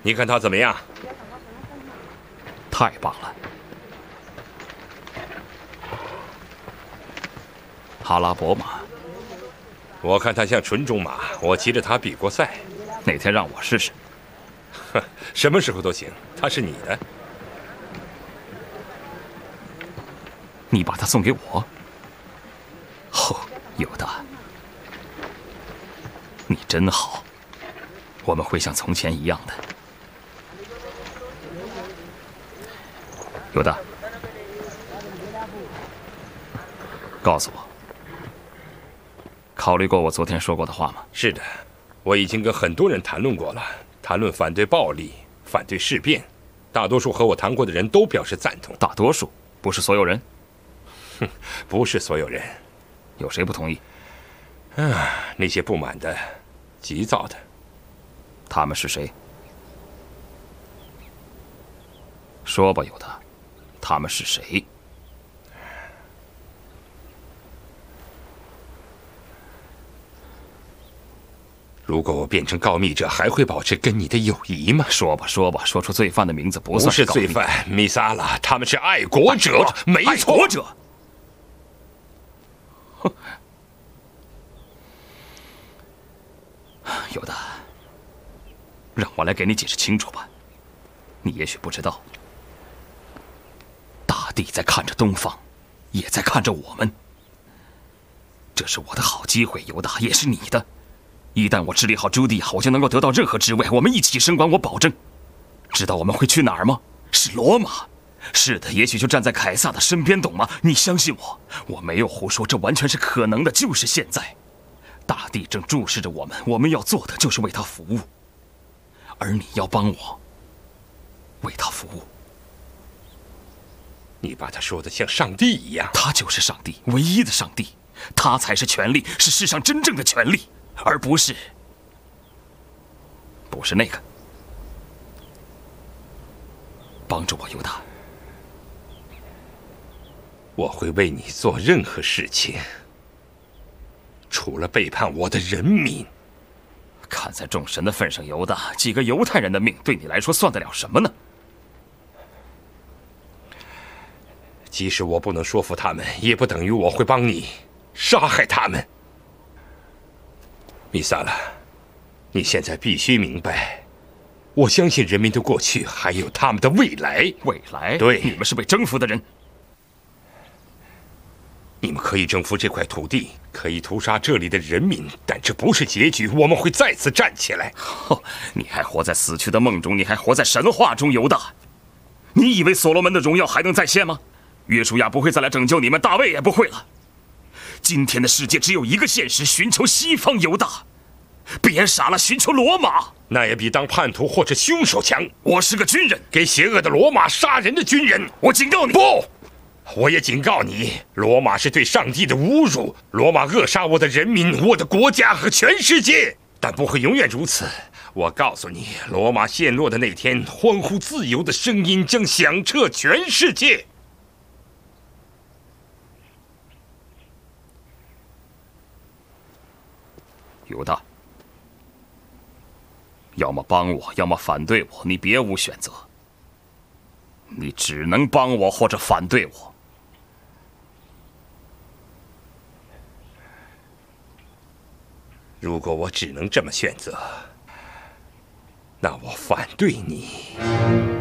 你看他怎么样？ 太棒了！哈拉伯马， 我看他像纯种马，我骑着它比过赛。 哪天让我试试？ 哼，什么时候都行，它是你的。 你把它送给我？哦，有的。你真好，我们会像从前一样的。有的，告诉我，考虑过我昨天说过的话吗？ 是的，我已经跟很多人谈论过了，谈论反对暴力，反对事变。大多数和我谈过的人都表示赞同。 大多数，不是所有人。 哼，不是所有人。 有谁不同意？ 那些不满的。急躁的， 他们是谁？说吧，有的，他们是谁？ 如果我变成告密者，还会保持跟你的友谊吗？ 说吧，说吧，说出罪犯的名字不算是罪犯，米萨拉，他们是爱国者，没错。爱国者。哼。有的，让我来给你解释清楚吧。你也许不知道，大地在看着东方，也在看着我们。这是我的好机会，犹大，也是你的。一旦我治理好朱棣，我就能够得到任何职位。我们一起升官，我保证。知道我们会去哪儿吗？是罗马。是的，也许就站在凯撒的身边，懂吗？你相信我，我没有胡说，这完全是可能的，就是现在。大地正注视着我们，我们要做的就是为他服务，而你要帮我为他服务。 你把他说的像上帝一样。 他就是上帝，唯一的上帝，他才是权力，是世上真正的权力，而不是那个。帮助我，犹大。 我会为你做任何事情。除了背叛我的人民， 看在众神的份上，犹大，几个犹太人的命对你来说算得了什么呢？ 即使我不能说服他们，也不等于我会帮你杀害他们。米萨拉，你现在必须明白，我相信人民的过去还有他们的未来。 未来？ 对， 你们是被征服的人。 你们可以征服这块土地，可以屠杀这里的人民，但这不是结局。我们会再次站起来。 你还活在死去的梦中，你还活在神话中，犹大。你以为所罗门的荣耀还能再现吗？约书亚不会再来拯救你们，大卫也不会了。今天的世界只有一个现实，寻求西方，犹大。别傻了，寻求罗马， 那也比当叛徒或者凶手强。 我是个军人， 给邪恶的罗马杀人的军人。 我警告你， 不！我也警告你，罗马是对上帝的侮辱。罗马扼杀我的人民、我的国家和全世界，但不会永远如此。我告诉你，罗马陷落的那天，欢呼自由的声音将响彻全世界。 犹大，要么帮我，要么反对我，你别无选择。你只能帮我或者反对我。 如果我只能这么选择，那我反对你。